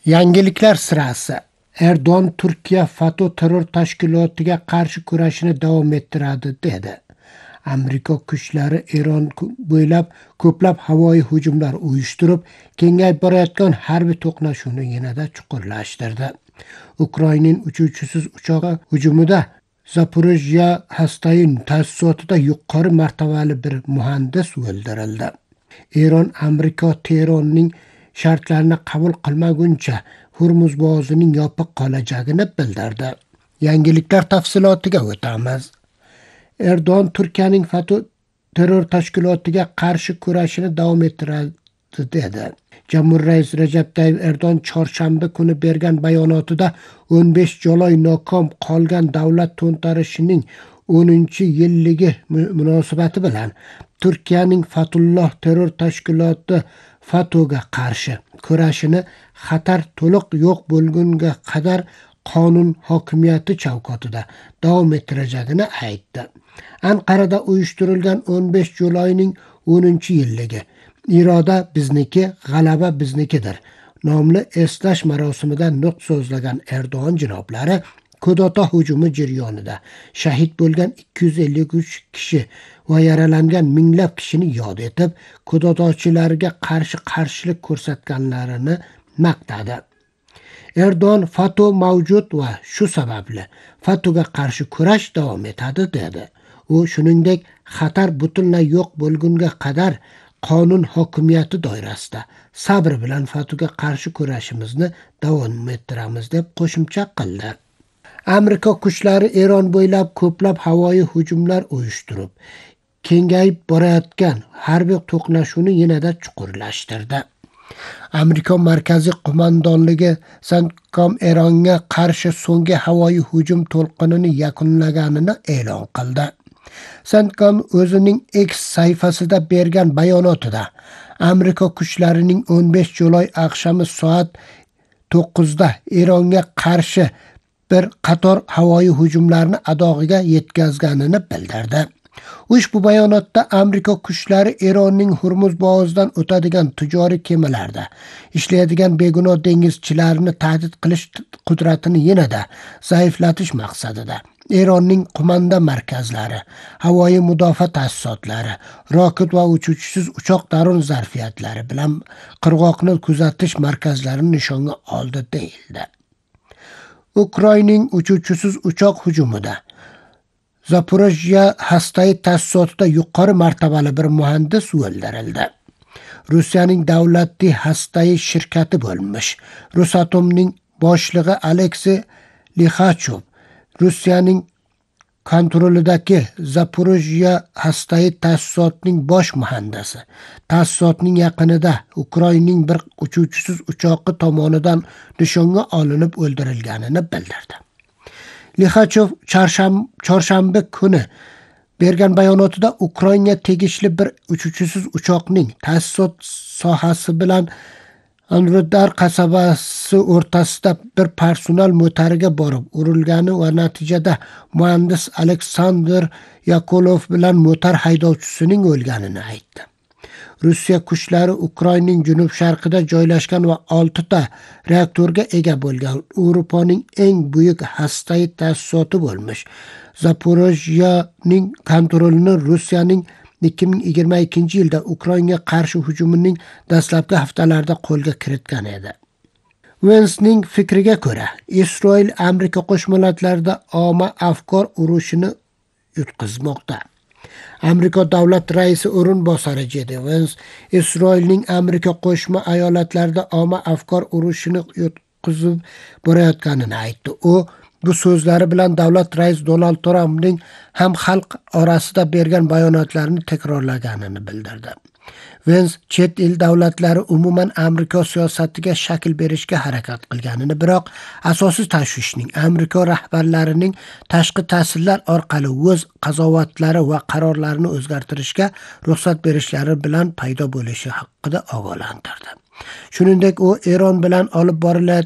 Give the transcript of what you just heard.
Yangiliklar sirasi. Erdo'g'on Turkiya FATO terror tashkilotiga qarshi kurashini davom ettiradi dedi. Amerika kuchlari Eron bo'ylab ko'plab havoyi hujumlar uyushtirib, kengayib borayotgan harbiy to'qnashuvni yanada chuqurlashtirdi. Ukrainaning uchuvchisiz uchog'i hujumida Zaporojye Hastayin ta'sisotida yuqori martabali bir muhandis o'ldirildi. Eron Amerika Tehronning shartlarini qabul qilmaguncha Hormuz bo'g'ozining yopiq qolajagini bildirdi. Yangiliklar tafsilotiga o'tamiz. Erdo'g'on Turkiyaning FATO terror tashkilotiga qarshi kurashini davom ettiradi dedi. Jamhuriy rais Recep Tayyip Erdo'g'on chorshanba kuni bergan bayonotida 15 joloy nokom qolgan davlat to'ntarishining 10-yilligi munosabati bilan Turkiyaning Fatulloh terror tashkiloti FATOga qarshi kurashini xatar to'liq yo'q bo'lgunga qadar qonun hokimiyati chavkotida davom ettirajagini aytdi. Anqarada uyushtirilgan 15 julayning 10-yilligi "Iroda bizniki, g'alaba biznikidir" nomli eslash marosimida nutq so'zlagan Erdo'g'on janoblari Kudota hujumi jarayonida shahid bo'lgan 253 kishi va yaralangan minglab kishini yod etib, kudotachilarga qarshilik ko'rsatganlarini maqtadi. Erdo'g'on FATO mavjud va shu sababli FATOga qarshi kurash davom etadi dedi. U shuningdek, xatar butunlay yo'q bo'lgunga qadar qonun hokimiyati doirasida sabr bilan FATOga qarshi kurashimizni davom ettiramiz deb qo'shimcha qildi. Amerika kuchlari Eron bo'ylab ko'plab havoyi hujumlar uyushtirib, kengayib borayotgan harbiy to'qnashuvni yanada chuqurlashtirdi. Amerika Markaziy qo'mondonligi CENTCOM Eronga qarshi so'nggi havoyi hujum to'lqinini yakunlaganini e'lon qildi. CENTCOM o'zining X sahifasida bergan bayonotida Amerika kuchlarining 15 juloy oqshami soat 9da Eronga qarshi bir qator havoyi hujumlarni adog'iga yetkazganini bildirdi. Ushbu bayonotda Amerika kuchlari Eronning Hormuz bo'g'ozidan o'tadigan tijoriy kemalarda ishlaydigan begunoh dengizchilarni tahdid qilish qudratini yanada zaiflatish maqsadida Eronning qo'manda markazlari, havoyi mudofaa ta'sisotlari, roket va uchuvchisiz uchoq darun zarfiyatlari bilan qirg'oqni kuzatish markazlarini nishonga oldi deyildi. Ukrainaning uchuvchisiz uchoq hujumida Zaporojye Hastayi ta'sisotida yuqori martabali bir muhandis o'ldirildi. Rossiyaning davlatli Hastayi shirkati bo'lmish Rosatomning boshlig'i Aleksey Lixachov Rossiyaning kontrolidagi Zaporojye Hastayi ta'sisotining bosh muhandisi ta'sisotning yaqinida Ukrainaning bir uchuvchisiz uchoqi tomonidan nishonga olinib o'ldirilganini bildirdi. Lixachov chorshanba kuni bergan bayonotida Ukrainaga tegishli bir uchuvchisiz uchoqning ta'sisot sohasi bilan Androdar qasabasi o'rtasida bir personal motoriga borib urilgani va natijada muhandis Aleksandr Yakolov bilan motor haydovchisining o'lganini aytdi. Rossiya kuchlari Ukrainaning janub-sharqida joylashgan va 6 ta reaktorga ega bo'lgan Yevropaning eng buyuk Hastayi ta'sisoti bo'lmish Zaporojyening kontrolini Rossiyaning 2022-yilda Ukrainaga qarshi hujumining dastlabki haftalarida qo'lga kiritgan edi. Vensning fikriga ko'ra, Isroil Amerika Qo'shma Millatlarida omma afkor urushini yutqizmoqda. Amerika davlat raisi o'rinbosari J.D. Vance Isroilning Amerika Qo'shma Eyalotlarida omma afkor urushini yutqizib borayotganini aytdi. U bu so'zlari bilan davlat raisi Donald Trumpning ham xalq orasida bergan bayonotlarini takrorlaganini bildirdi. Vance chet el davlatlari umuman Amerika siyosatiga shakl berishga harakat qilganini, biroq asosiy tashvishning Amerika rahbarlarining tashqi ta'sirlar orqali o'z qazovatlari va qarorlarini o'zgartirishga ruxsat berishlari bilan paydo bo'lishi haqida ogohlantirdi. Shuningdek, u Eron bilan olib borilayotgan